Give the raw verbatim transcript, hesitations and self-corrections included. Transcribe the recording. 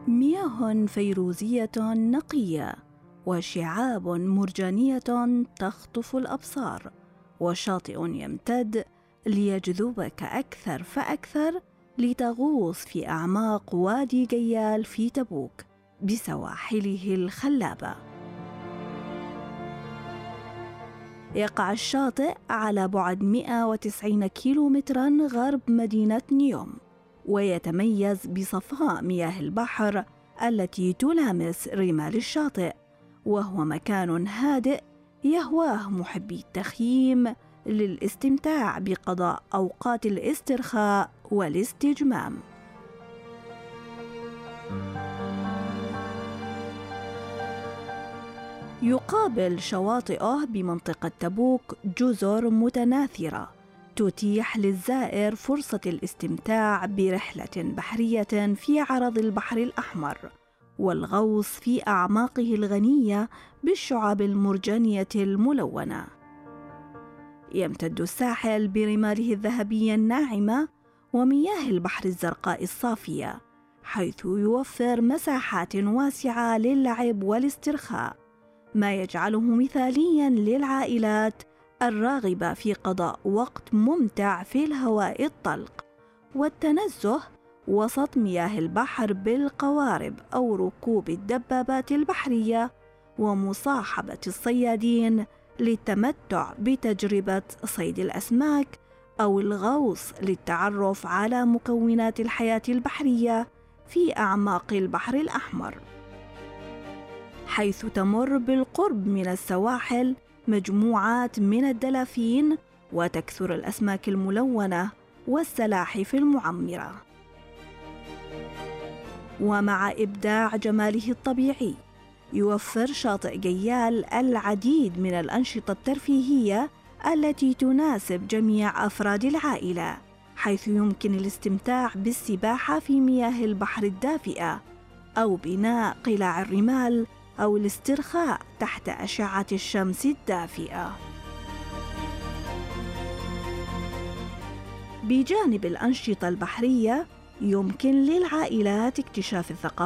مياه فيروزية نقية وشعاب مرجانية تخطف الأبصار، وشاطئ يمتد ليجذبك أكثر فأكثر لتغوص في أعماق وادي جيال في تبوك بسواحله الخلابة. يقع الشاطئ على بعد مئة وتسعين كيلومتراً غرب مدينة نيوم، ويتميز بصفاء مياه البحر التي تلامس رمال الشاطئ، وهو مكان هادئ يهواه محبي التخييم للاستمتاع بقضاء أوقات الاسترخاء والاستجمام. يقابل شواطئه بمنطقة تبوك جزر متناثرة تتيح للزائر فرصة الاستمتاع برحلة بحرية في عرض البحر الأحمر، والغوص في أعماقه الغنية بالشعاب المرجانية الملونة. يمتد الساحل برماله الذهبية الناعمة ومياه البحر الزرقاء الصافية، حيث يوفر مساحات واسعة للعب والاسترخاء، ما يجعله مثالياً للعائلات الراغبة في قضاء وقت ممتع في الهواء الطلق والتنزه وسط مياه البحر بالقوارب أو ركوب الدبابات البحرية ومصاحبة الصيادين للتمتع بتجربة صيد الأسماك، أو الغوص للتعرف على مكونات الحياة البحرية في أعماق البحر الأحمر، حيث تمر بالقرب من السواحل مجموعات من الدلافين وتكثر الأسماك الملونة والسلاحف المعمرة. ومع إبداع جماله الطبيعي، يوفر شاطئ جيال العديد من الأنشطة الترفيهية التي تناسب جميع أفراد العائلة، حيث يمكن الاستمتاع بالسباحة في مياه البحر الدافئة، أو بناء قلاع الرمال، أو الاسترخاء تحت أشعة الشمس الدافئة. بجانب الأنشطة البحرية، يمكن للعائلات اكتشاف الثقافة